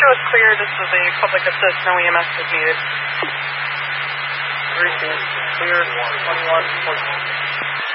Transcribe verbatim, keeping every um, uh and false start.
is clear. This is a public assist. No E M S is needed. three two, clear, twenty-one, fourteen.